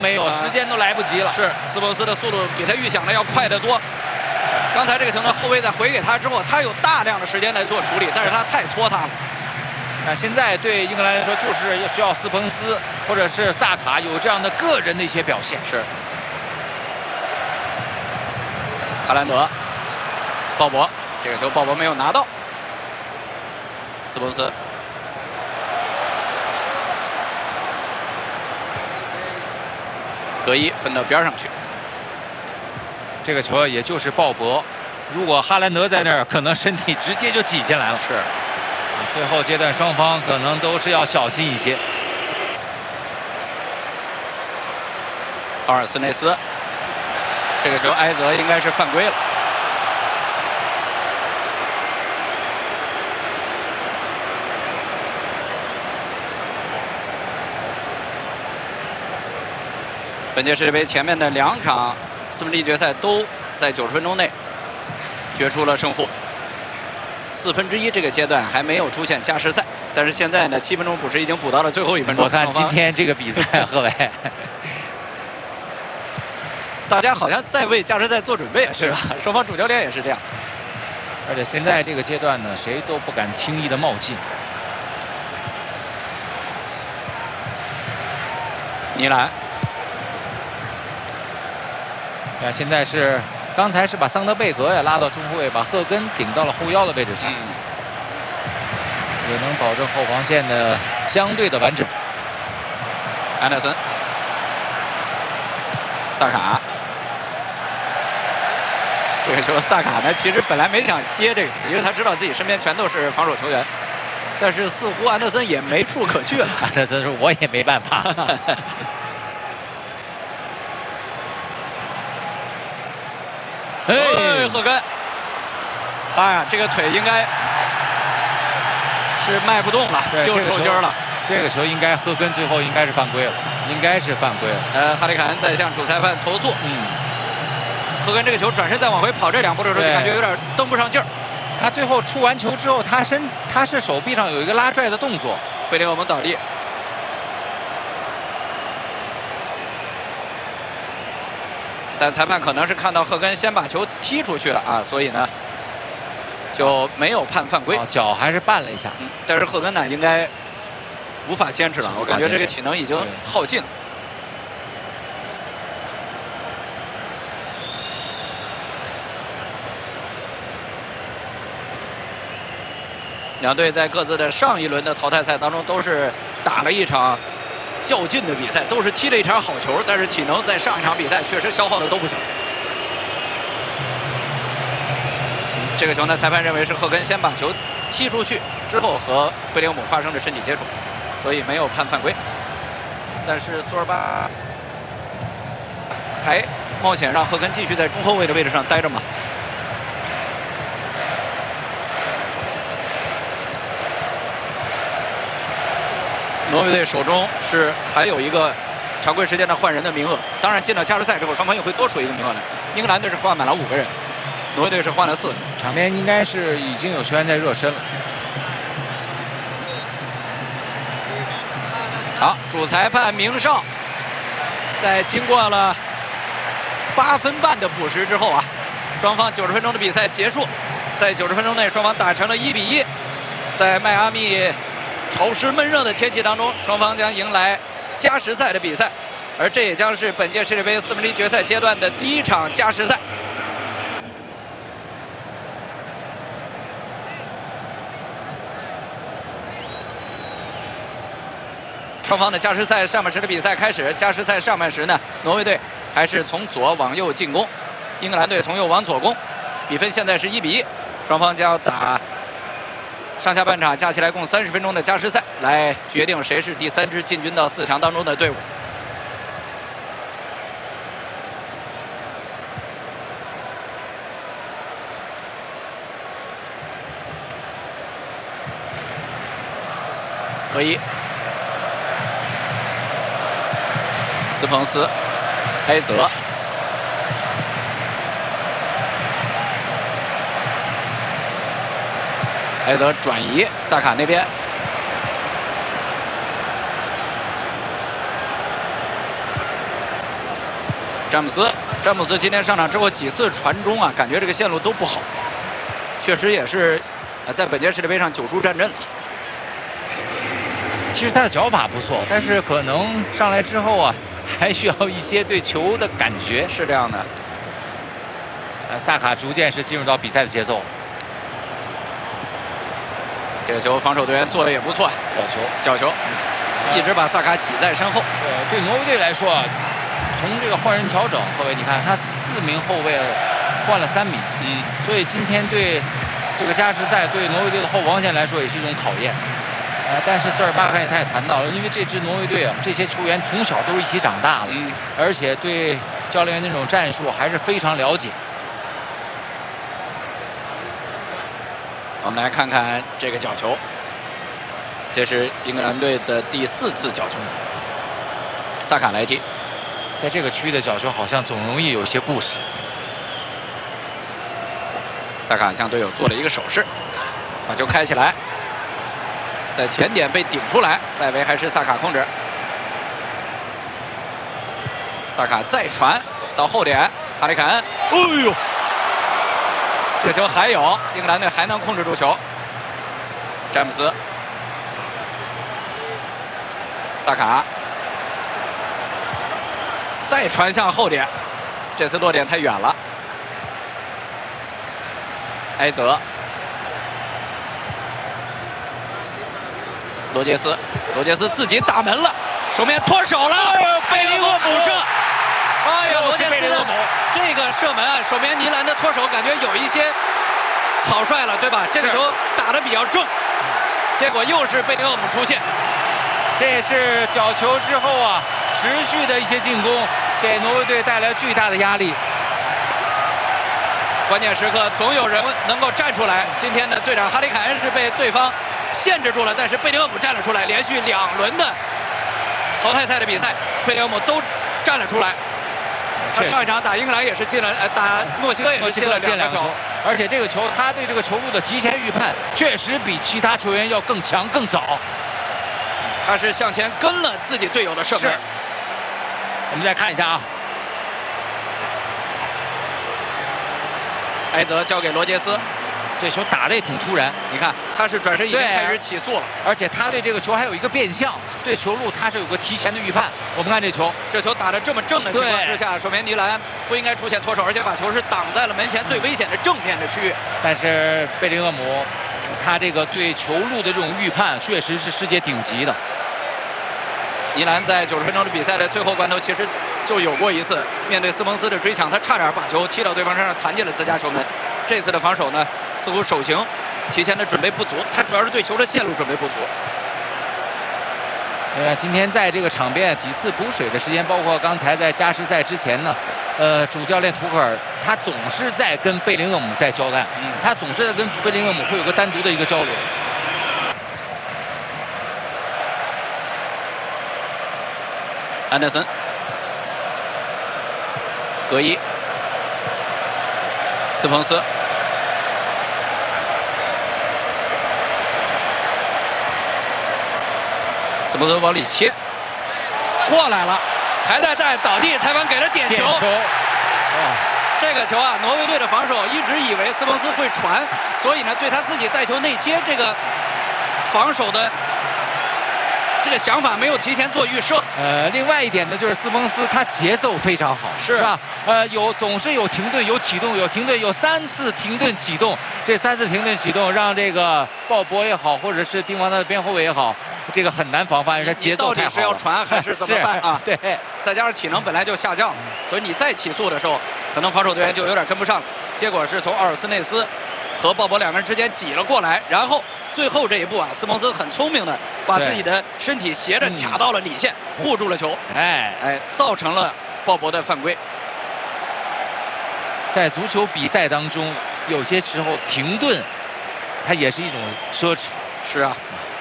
没有，时间都来不及了。 是斯彭斯的速度比他预想的要快得多。刚才这个球呢，后卫在回给他之后，他有大量的时间来做处理，但是他太拖沓了。 那现在对英格兰来说，就是需要斯彭斯或者是萨卡有这样的个人的一些表现。 是。哈兰德，鲍勃，这个球鲍勃没有拿到。斯彭斯。 格伊分到边上去， 这个球也就是鲍勃，如果哈兰德在那儿，可能身体直接就挤进来了。 是， 最后阶段双方可能都是要小心一些。 奥尔斯内斯，这个球埃泽应该是犯规了。本届世界杯前面的2场4分之一决赛都在90分钟内决出了胜负。4分之一这个阶段还没有出现加时赛，但是现在呢，7分钟补时已经补到了最后1分钟。 我看今天这个比赛，贺伟， 大家好像在为加时赛做准备，是吧？双方主教练也是这样。 而且现在这个阶段呢，谁都不敢轻易的冒进。 尼兰。 现在是刚才是把桑德贝格也拉到中后卫，把赫根顶到了后腰的位置上，也能保证后防线的相对的完整。 安德森、萨卡，这个球萨卡呢，其实本来没想接这个球，因为他知道自己身边全都是防守球员，但是似乎安德森也没处可去了。 安德森说：“我也没办法。” 哎，赫根，他呀，这个腿应该是迈不动了，又抽筋了。 这个球应该赫根最后应该是犯规了，应该是犯规了。 哈里凯恩在向主裁判投诉。赫根这个球转身再往回跑这2步的时候，就感觉有点蹬不上劲儿。 他最后出完球之后，他是手臂上有一个拉拽的动作。 贝林厄姆倒地。 但裁判可能是看到赫根先把球踢出去了啊，所以呢就没有判犯规。 脚还是绊了一下。 但是赫根呢应该无法坚持了，我感觉这个体能已经耗尽了。两队在各自的上一轮的淘汰赛当中都是打了一场 较劲的比赛，都是踢了一场好球，但是体能在上一场比赛确实消耗的都不行。这个球呢，裁判认为是赫根先把球踢出去，之后和贝林厄姆发生了身体接触，所以没有判犯规。但是苏尔巴还冒险让赫根继续在中后卫的位置上待着嘛？挪威队手中是还有一个常规时间的换人的名额，当然进了加时赛之后，双方又会多出一个名额来。英格兰队是换满了5个人，挪威队是换了4个。 场边应该是已经有球员在热身了。 好，主裁判明绍在经过了8分半的补时之后啊，双方90分钟的比赛结束，在90分钟内双方打成了1比1，在迈阿密 潮湿闷热的天气当中，双方将迎来加时赛的比赛，而这也将是本届世界杯4分之一决赛阶段的第1场加时赛。双方的加时赛上半时的比赛开始，加时赛上半时呢，挪威队还是从左往右进攻，英格兰队从右往左攻，比分现在是1比1，双方将要打 上下半场加起来共30分钟的加时赛，来决定谁是第3支进军到4强当中的队伍。可以，斯彭斯、埃泽。 埃泽转移，萨卡那边， 詹姆斯今天上场之后几次传中啊，感觉这个线路都不好，确实也是在本届世界杯上9输战阵了。 其实他的脚法不错，但是可能上来之后啊，还需要一些对球的感觉。 是这样的。 萨卡逐渐是进入到比赛的节奏。 这个球防守队员做的也不错，角球，一直把萨卡挤在身后。 对挪威队来说，从这个换人调整，各位你看他4名后卫换了3名，所以今天对这个加时赛对挪威队的后防线来说也是一种考验。但是瑟尔巴坎他也谈到了，因为这支挪威队啊，这些球员从小都是一起长大的，而且对教练员那种战术还是非常了解。 我们来看看这个角球，这是英格兰队的第4次角球，萨卡来踢。 在这个区域的角球好像总容易有些故事。 萨卡向队友做了一个手势，把球开起来，在前点被顶出来，外围还是萨卡控制。萨卡再传到后点，哈里凯恩，哎呦！这球还有，英格兰队还能控制住球。詹姆斯，萨卡，再传向后点，这次落点太远了。埃泽，罗杰斯自己打门了，手面脱手了，贝林厄姆射。哎呀，罗杰斯的这个射门啊，手面尼兰的脱手感觉有一些草率了，对吧？这个球打得比较正，结果又是贝林厄姆出现。 这也是角球之后啊，持续的一些进攻，给挪威队带来巨大的压力。 关键时刻总有人能够站出来。今天的队长哈里凯恩是被对方限制住了，但是贝林厄姆站了出来，连续2轮的淘汰赛的比赛，贝林厄姆都站了出来。他上一场打英格兰也是进了，打墨西哥也是进了2个球， 而且这个球他对这个球路的提前预判确实比其他球员要更强更早。 他是向前跟了自己队友的射门。 我们再看一下啊， 埃泽交给罗杰斯， 这球打得也挺突然。 你看他是转身已经开始起速了， 而且他对这个球还有一个变向，对球路他是有个提前的预判。我们看这球打得这么正的情况之下，手面尼兰不应该出现脱手，而且把球是挡在了门前最危险的正面的区域。 但是贝林厄姆他这个对球路的这种预判确实是世界顶级的。 尼兰在90分钟的比赛的最后关头，其实就有过一次面对斯彭斯的追抢，他差点把球踢到对方身上，弹进了自家球门。这次的防守呢，似乎手型提前的准备不足，他主要是对球的线路准备不足。 今天在这个场边几次补水的时间，包括刚才在加时赛之前呢，主教练图克尔他总是在跟贝林厄姆在交战，他总是在跟贝林厄姆会有个单独的一个交流。 安德森，格伊，斯彭斯，斯彭斯往里切，过来了，还在带倒地，裁判给了点球。这个球啊，挪威队的防守一直以为斯彭斯会传，所以呢，对他自己带球内切这个防守的这个想法没有提前做预设。 另外一点呢，就是斯彭斯他节奏非常好，是吧？总是有停顿，有启动，有停顿，有3次停顿启动。这3次停顿启动让这个鲍勃也好，或者是丁王的边后卫也好，这个很难防范。他节奏太好了。到底是要传还是怎么办啊？ 对， 再加上体能本来就下降，所以你再起速的时候，可能防守队员就有点跟不上。结果是从奥尔斯内斯和鲍勃2个人之间挤了过来，然后最后这一步啊，斯彭斯很聪明的把自己的身体斜着卡到了里线，护住了球，造成了鲍勃的犯规。 在足球比赛当中，有些时候停顿，它也是一种奢侈。 是啊，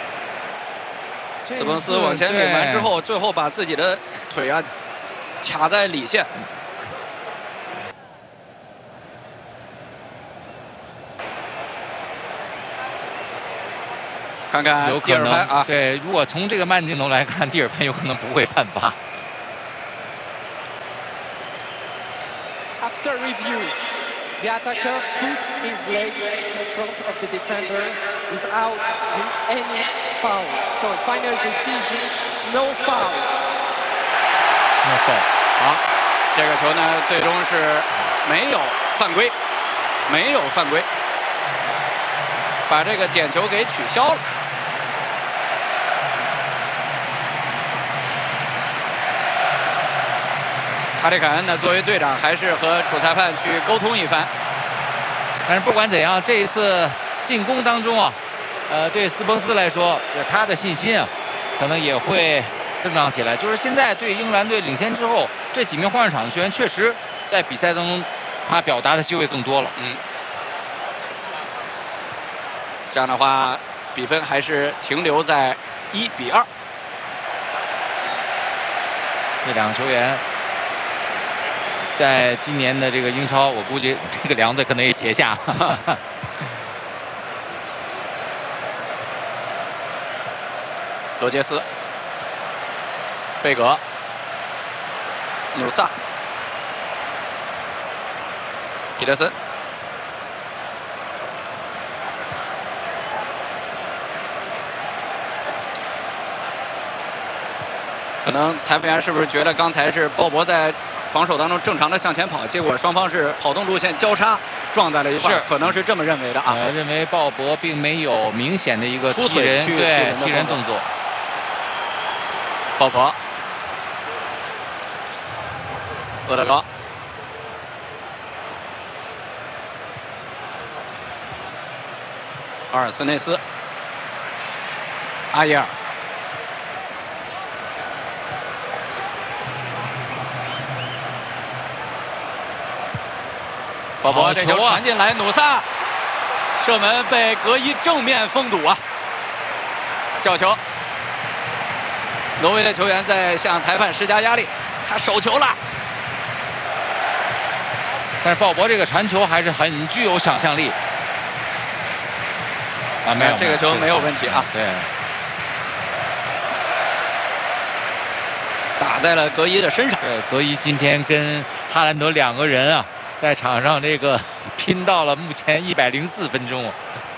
斯彭斯往前给完之后，最后把自己的腿啊卡在里线。看看蒂尔潘啊， 对，如果从这个慢镜头来看，蒂尔潘有可能不会判罚。 After review, the attacker put his leg in front of the defender without any foul. So final decisions, no foul. No foul。 好，这个球呢，最终是没有犯规，没有犯规，把这个点球给取消了。哈里凯恩呢，作为队长，还是和主裁判去沟通一番。 但是不管怎样，这一次进攻当中啊，对斯彭斯来说，他的信心啊，可能也会增长起来。就是现在对英格兰队领先之后，这几名换上场的球员确实在比赛当中，他表达的机会更多了。 这样的话，比分还是停留在1-2。 这两个球员在今年的这个英超，我估计这个梁子可能也结下。 罗杰斯、贝格、努萨、彼得森。可能裁判员是不是觉得刚才是鲍勃在防守当中正常的向前跑，结果双方是跑动路线交叉撞在了一块，可能是这么认为的啊。 认为鲍勃并没有明显的一个出腿去踢人动作。 鲍勃、厄德高、阿尔斯内斯、阿耶尔。鲍勃这球传进来，努萨射门被格伊正面封堵啊！角球，挪威的球员在向裁判施加压力，他手球了。 但是鲍勃这个传球还是很具有想象力啊！没有， 这个球没有问题啊。 对， 打在了格伊的身上。 对，格伊今天跟哈兰德两个人啊，在场上这个拼到了目前104分钟，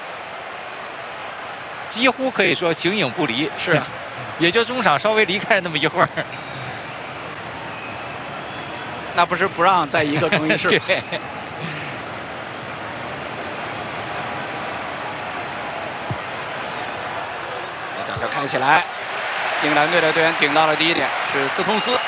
几乎可以说形影不离。 是啊， 也就中场稍微离开了那么一会儿。 那不是不让在一个更衣室。 对。 这球开起来，英格兰队的队员顶到了第一点，是斯通斯。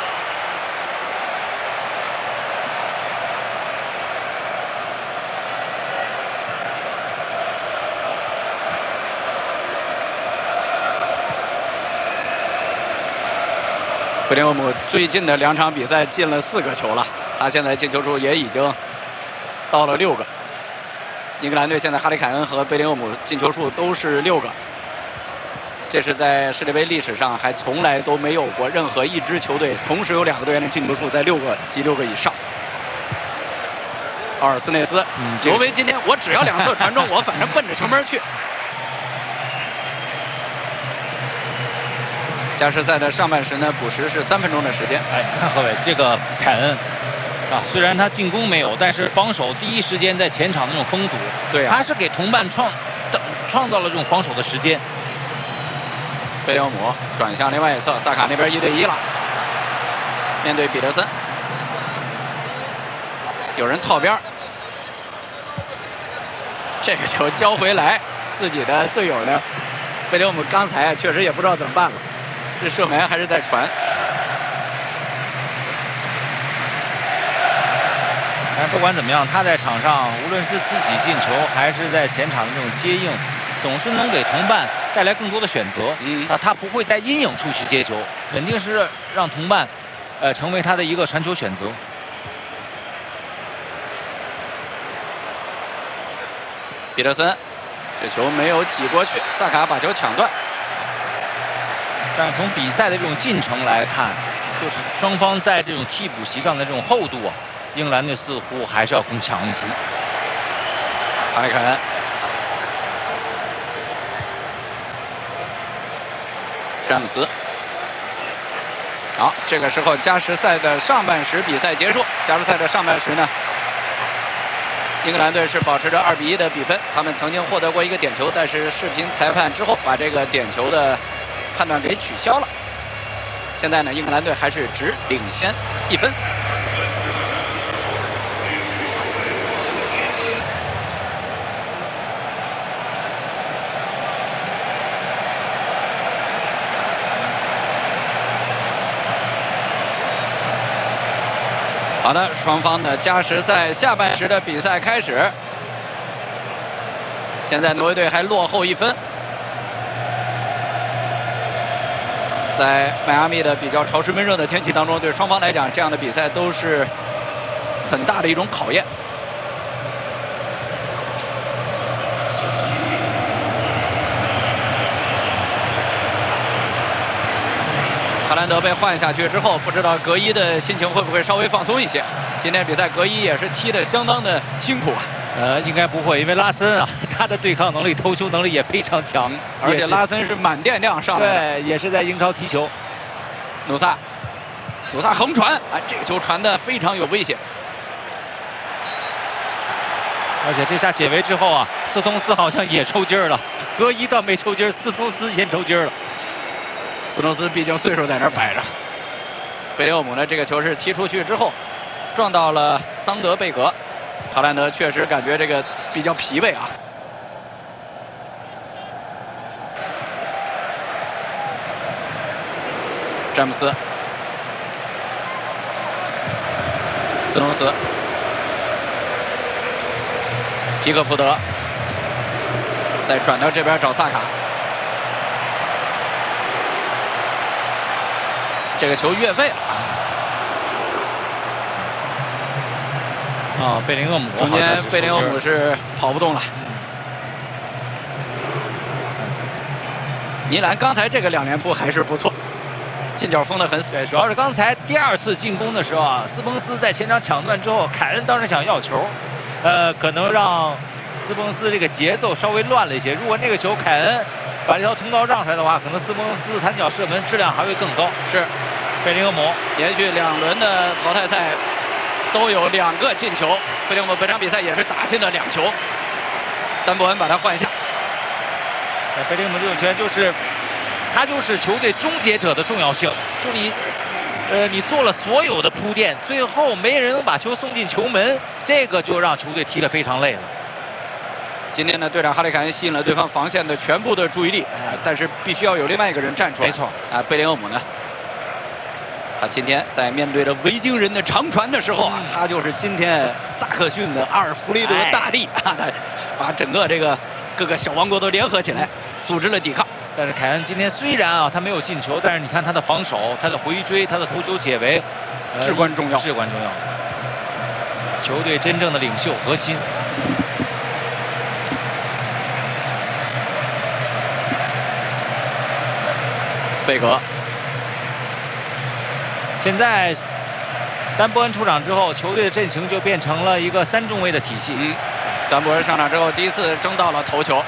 贝林厄姆最近的2场比赛进了4个球了，他现在进球数也已经到了6个。英格兰队现在哈里凯恩和贝林厄姆进球数都是6个，这是在世界杯历史上还从来都没有过任何一支球队同时有2个队员的进球数在6个及6个以上。奥尔斯内斯，挪威今天我只要2次传中，我反正奔着球门去。加时赛的上半时呢，补时是3分钟的时间。 哎，你看何伟这个凯恩啊，虽然他进攻没有，但是防守第一时间在前场的那种封堵， 对啊， 他是给同伴创造了这种防守的时间。 贝林厄姆转向另外一侧，萨卡那边1对1了，面对彼得森，有人套边，这个球交回来，自己的队友呢，贝林厄姆刚才确实也不知道怎么办了。是射门还是在传？ 但是不管怎么样，他在场上无论是自己进球，还是在前场的这种接应，总是能给同伴带来更多的选择。他不会在阴影处去接球，肯定是让同伴，成为他的一个传球选择。 彼得森，这球没有挤过去，萨卡把球抢断。 但是从比赛的这种进程来看，就是双方在这种替补席上的这种厚度啊，英格兰队似乎还是要更强一些。 哈里凯恩，詹姆斯， 好，这个时候加时赛的上半时比赛结束。加时赛的上半时呢，英格兰队是保持着2比1的比分。他们曾经获得过一个点球，但是视频裁判之后把这个点球的判断给取消了。现在呢，英格兰队还是只领先1分。好的，双方的加时赛下半时的比赛开始。现在挪威队还落后1分。在迈阿密的比较潮湿闷热的天气当中，对双方来讲，这样的比赛都是很大的一种考验。哈兰德被换下去之后，不知道格伊的心情会不会稍微放松一些。今天比赛格伊也是踢得相当的辛苦啊。 应该不会，因为拉森啊，他的对抗能力、头球能力也非常强， 而且拉森是满电量上来的。 对，也是在英超踢球。 努萨横传，哎，这个球传得非常有威胁。 而且这下解围之后啊，斯通斯好像也抽筋儿了，格伊倒没抽筋儿，斯通斯先抽筋儿了。 斯通斯毕竟岁数在那儿摆着。贝利厄姆呢，这个球是踢出去之后，撞到了桑德贝格。哈兰德确实感觉这个比较疲惫啊。詹姆斯、斯通斯、皮克福德，再转到这边找萨卡。这个球越位了啊！贝林厄姆中间贝林厄姆是跑不动了。尼兰刚才这个2连扑还是不错，进角封得很死。 对，主要是刚才第2次进攻的时候啊，斯彭斯在前场抢断之后，凯恩当时想要球，可能让斯彭斯这个节奏稍微乱了一些。如果那个球凯恩把这条通道让出来的话，可能斯彭斯弹脚射门质量还会更高。 是，贝林厄姆连续2轮的淘汰赛都有2个进球。贝林厄姆本场比赛也是打进了2球。丹伯恩把他换下。 贝林厄姆这种球员就是他就是球队终结者的重要性，就你做了所有的铺垫，最后没人能把球送进球门，这个就让球队踢得非常累了。 今天呢，队长哈里凯恩吸引了对方防线的全部的注意力，但是必须要有另外一个人站出来。 没错啊，贝林厄姆呢，他今天在面对着维京人的长传的时候啊，他就是今天萨克逊的阿尔弗雷德大帝啊，他把整个这个各个小王国都联合起来，组织了抵抗。 但是凯恩今天虽然啊他没有进球，但是你看他的防守、他的回追、他的头球解围， 至关重要， 至关重要。球队真正的领袖核心。 贝格。 现在丹伯恩出场之后，球队的阵型就变成了一个3中卫的体系。 丹伯恩上场之后，第1次争到了头球。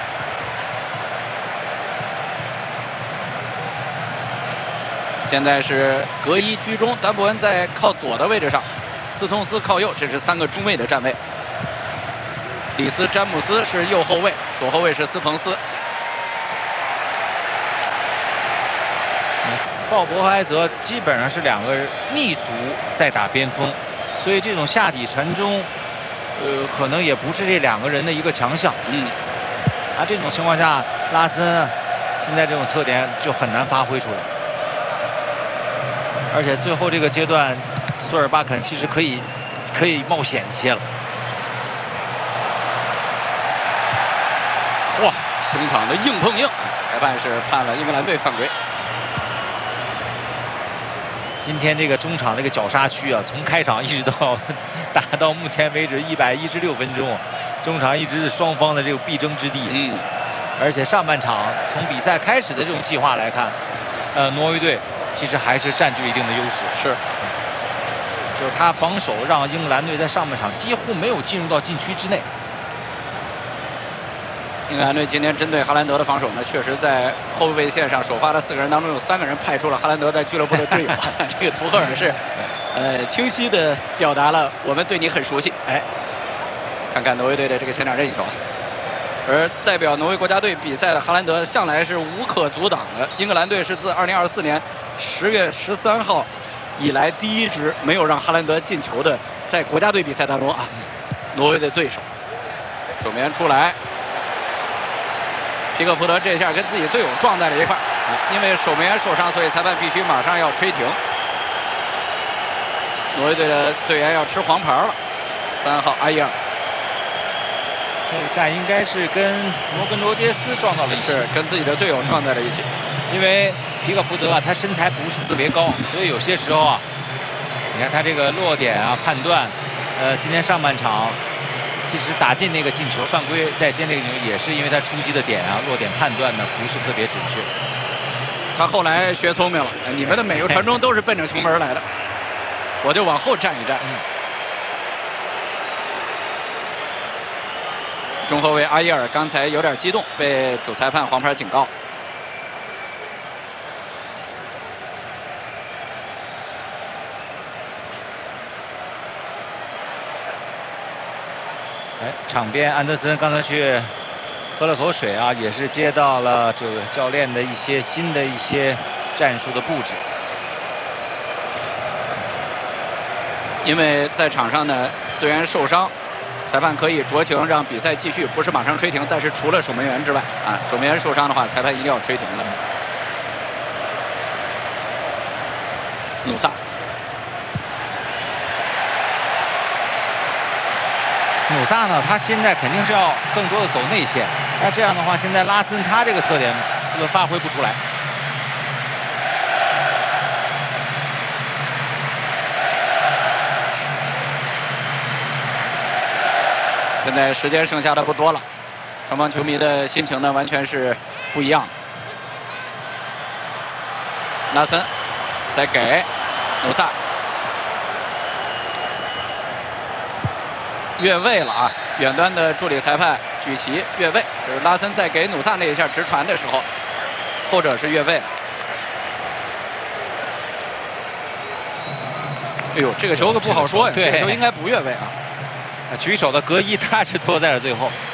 现在是格伊居中，丹伯恩在靠左的位置上，斯通斯靠右，这是3个中卫的站位。里斯詹姆斯是右后卫，左后卫是斯彭斯。 鲍勃和埃泽基本上是2个逆足在打边锋，所以这种下底传中，可能也不是这2个人的一个强项。这种情况下，拉森现在这种特点就很难发挥出来。而且最后这个阶段，索尔巴肯其实可以冒险一些了。 哇，中场的硬碰硬，裁判是判了英格兰队犯规。 今天这个中场这个绞杀区啊，从开场一直到打到目前为止116分钟，中场一直是双方的这个必争之地。而且上半场从比赛开始的这种计划来看，挪威队其实还是占据一定的优势。 是， 就是他防守让英格兰队在上半场几乎没有进入到禁区之内。 英格兰队今天针对哈兰德的防守呢，确实在后卫线上首发的4个人当中，有3个人派出了哈兰德在俱乐部的队友。这个图赫尔是，清晰的表达了我们对你很熟悉。哎，看看挪威队的这个前场任意球。而代表挪威国家队比赛的哈兰德向来是无可阻挡的。英格兰队是自2024年10月13号以来第1支没有让哈兰德进球的，在国家队比赛当中啊，挪威的对手。守门员出来。皮克福德这下跟自己队友撞在了一块儿，因为守门员受伤，所以裁判必须马上要吹停。挪威队的队员要吃黄牌了，3号阿耶尔。 这一下应该是跟摩根罗杰斯撞到了一起， 是跟自己的队友撞在了一起。 因为皮克福德啊，他身材不是特别高，所以有些时候啊，你看他这个落点啊判断，今天上半场。其实打进那个进球犯规在先，那个也是因为他出击的点啊落点判断呢不是特别准确。 他后来学聪明了，你们的每个传中都是奔着球门来的，我就往后站一站。中后卫阿耶尔刚才有点激动，被主裁判黄牌警告。 哎，场边安德森刚才去喝了口水啊，也是接到了这个教练的一些新的一些战术的布置。 因为在场上呢，队员受伤，裁判可以酌情让比赛继续，不是马上吹停。但是除了守门员之外，守门员受伤的话，裁判一定要吹停的。努萨。 努萨呢，他现在肯定是要更多的走内线，那这样的话，现在拉森他这个特点发挥不出来。 现在时间剩下的不多了，双方球迷的心情呢完全是不一样。拉森再给努萨。越位了啊！远端的助理裁判举旗越位，就是拉森在给努萨那一下直传的时候，后者是越位。哎呦，这个球可不好说呀，这个球应该不越位啊。 举手的格伊他是拖在了最后。